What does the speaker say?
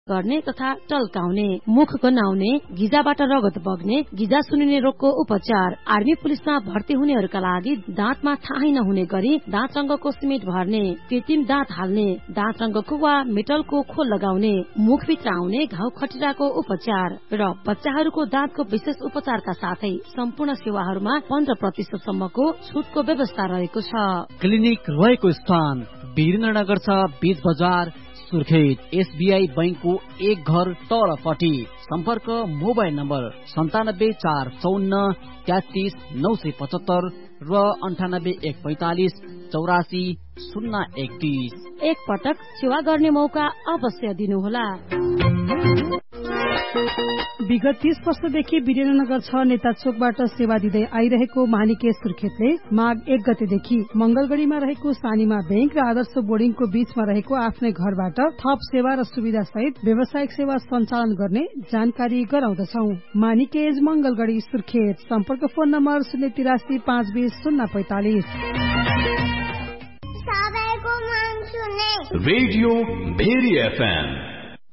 गर्ने तथा टल्काउने, मुख गन्हाउने, गिजाबाट रगत बग्ने, गिजा सुनिने रोगको उपचार। आर्मी पुलिसमा भर्ती हुनेहरूका लागि दाँतमा थाहै नहुने गरी दाँत रंगको सिमेन्ट भर्ने, कृत्रिम दाँत हाल्ने, दाँत रंगको वा मेटलको खोल लगाउने, मुखभित्र आउने घाउ खटिराको उपचार र बच्चाहरूको दाँतको विशेष उपचारका साथै सम्पूर्ण सेवाहरूमा 15% सम्मको छुटको व्यवस्था रहेको छ। क्लिनिक रहेको स्थान वीरेन्द्रनगर छ, बीच बजार, सुर्खेत। एसबीआई बैंकको एक घर तलपट्टि। सम्पर्क मोबाइल नम्बर 97 454 33 975 र 98 145 84 031। एक पटक सेवा गर्ने मौका अवश्य दिनुहोला। विगत 30 वर्षदेखि वीरेन्द्रनगर 6 नेता चोकबाट सेवा दिँदै आइरहेको मानिके सुर्खेतले माघ 1 गतेदेखि मंगलगढ़ीमा रहेको सानीमा बैंक र आदर्श बोर्डिङको बीचमा रहेको आफ्नै घरबाट थप सेवा र सुविधा सहित व्यावसायिक सेवा सञ्चालन गर्ने जानकारी गराउँदछौ। मानिकेज मंगलगढ़ी सुर्खेत। सम्पर्क phone number 083 520 045। Radio very FM